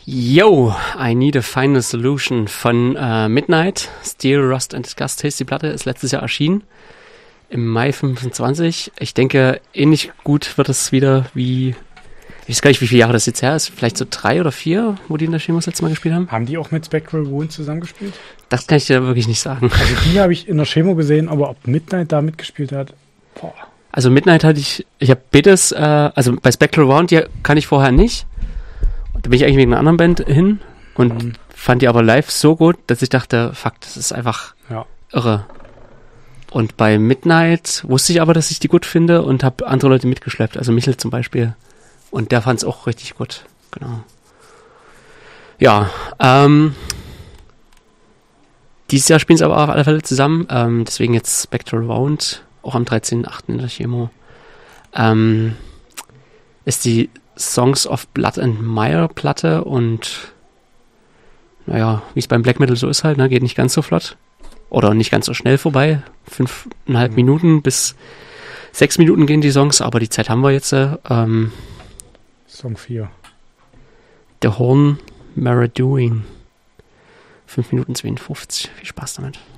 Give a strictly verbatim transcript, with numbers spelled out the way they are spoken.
Yo, I Need a Final Solution von äh, Midnight. Steel, Rust and Disgust Tasty Platte ist letztes Jahr erschienen. Im Mai fünfundzwanzig. Ich denke, ähnlich gut wird es wieder wie, ich weiß gar nicht, wie viele Jahre das jetzt her ist. Vielleicht so drei oder vier, wo die in der Chemo das letzte Mal gespielt haben. Haben die auch mit Spectral Wound zusammengespielt? Das kann ich dir wirklich nicht sagen. Also die habe ich in der Chemo gesehen, aber ob Midnight da mitgespielt hat, boah. Also Midnight hatte ich, ich habe Bittes, äh, also bei Spectral Wound, die kann ich vorher nicht. Da bin ich eigentlich wegen einer anderen Band hin und mhm. fand die aber live so gut, dass ich dachte, fuck, das ist einfach ja. irre. Und bei Midnight wusste ich aber, dass ich die gut finde und habe andere Leute mitgeschleppt, also Michel zum Beispiel. Und der fand es auch richtig gut, genau. Ja, ähm, dieses Jahr spielen sie aber auf alle Fälle zusammen, ähm, deswegen jetzt Spectral Wound, auch am dreizehnten achten in der Chemo. Ähm, ist die Songs of Blood and Mire Platte und naja, wie es beim Black Metal so ist halt, ne, geht nicht ganz so flott oder nicht ganz so schnell vorbei. Fünfeinhalb mhm. Minuten bis sechs Minuten gehen die Songs, aber die Zeit haben wir jetzt. Ähm, Song vier. The Horn Maradoing. fünf Minuten zweiundfünfzig. Viel Spaß damit.